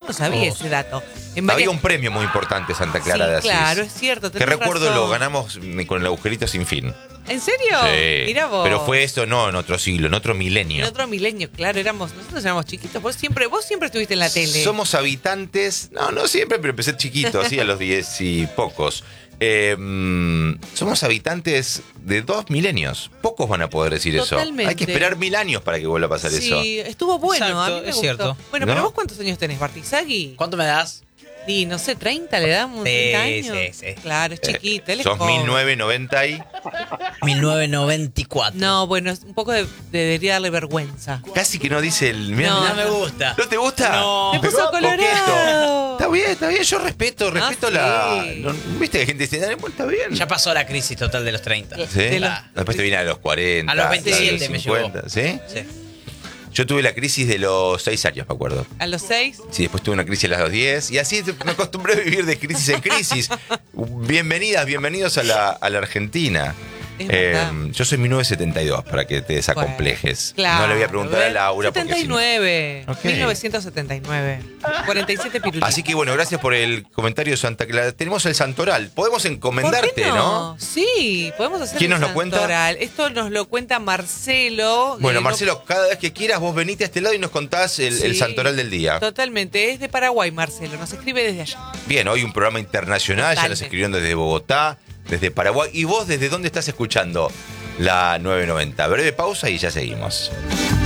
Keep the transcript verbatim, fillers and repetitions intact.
no sabía Oh. ese dato. En Había varias- un premio muy importante Santa Clara Sí, de Asís. claro, es cierto. Que tenés recuerdo razón. lo ganamos con el agujerito sin fin. ¿En serio? Sí. Mirá vos. Pero fue esto no en otro siglo, en otro milenio. En otro milenio, claro, éramos, nosotros éramos chiquitos. Vos siempre, vos siempre estuviste en la tele. Somos habitantes, no, no siempre, pero empecé chiquito, así a los diez y pocos. Eh, mm, somos habitantes de dos milenios. Pocos van a poder decir Totalmente. eso. Hay que esperar mil años para que vuelva a pasar eso. Sí, estuvo bueno. Exacto, a mí me es gustó. cierto. Bueno, ¿No? pero vos ¿cuántos años tenés, Bartizagui? ¿Cuánto me das? Y no sé, treinta le damos, Sí, treinta años. sí, sí. Claro, es chiquito. Él es Sos joven. mil novecientos noventa y mil novecientos noventa y cuatro. No, bueno, es un poco de, de- debería darle vergüenza. casi que no dice el. Mirá, No. mirá. No me gusta. ¿No te gusta? No. Te puso Pero colorado. coqueto. Está bien, está bien. Yo respeto, respeto Ah, la. sí. no- Viste que hay gente que dice, dale, bueno, está bien. Ya pasó la crisis total de los treinta. ¿Sí? de los- Después te viene a los cuarenta. A los veintisiete a me los llevó. cincuenta, ¿sí? Sí. Yo tuve la crisis de los seis años, me acuerdo. A los seis. Sí, después tuve una crisis a los diez. Y así me acostumbré a vivir de crisis en crisis. Bienvenidas, bienvenidos a la, a la Argentina. Es verdad. yo soy mil novecientos setenta y dos, para que te desacomplejes. Claro, No le voy a preguntar a ¿ves? Laura porque si no- setenta y nueve. Ok. mil novecientos setenta y nueve. cuarenta y siete pirulitos. Así que bueno, gracias por el comentario, Santa Clara. Tenemos el Santoral. Podemos ¿Por encomendarte, qué no? Sí, podemos hacer ¿Quién el nos lo cuenta? santoral. Esto nos lo cuenta Marcelo. Bueno, Eh, Marcelo, cada vez que quieras, vos venite a este lado y nos contás el, Sí. el Santoral del día. Totalmente, es de Paraguay, Marcelo. Nos escribe desde allá. Bien, hoy un programa internacional, ya nos Totalmente. escribieron desde Bogotá, desde Paraguay. ¿Y vos desde dónde estás escuchando la nueve noventa? Breve pausa y ya seguimos.